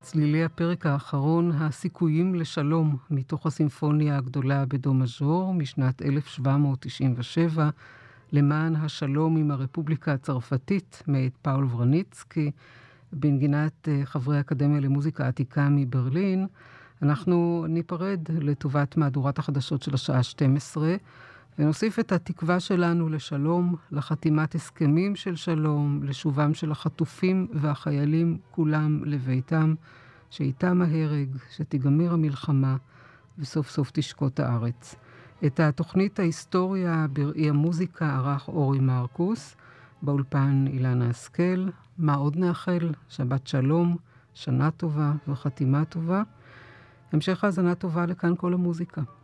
בצלילי הפרק האחרון, הסיכויים לשלום, מתוך הסימפוניה הגדולה בדו מז'ור, משנת 1797, למען השלום עם הרפובליקה הצרפתית, מאת פאול ורניצקי, בנגינת חברי האקדמיה למוזיקה עתיקה מברלין. אנחנו ניפרד לטובת מהדורת החדשות של השעה 12, ונוסיף את התקווה שלנו לשלום, לחתימת הסכמים של שלום, לשובם של החטופים והחיילים כולם לביתם, שאיתם ההרג, שתיגמר המלחמה, וסוף סוף תשקוט הארץ. את התוכנית ההיסטוריה בראי המוזיקה ערך אורי מרקוס, באולפן אילנה השכל. מה עוד נאחל? שבת שלום, שנה טובה וחתימה טובה. המשך האזנה טובה לכאן כל המוזיקה.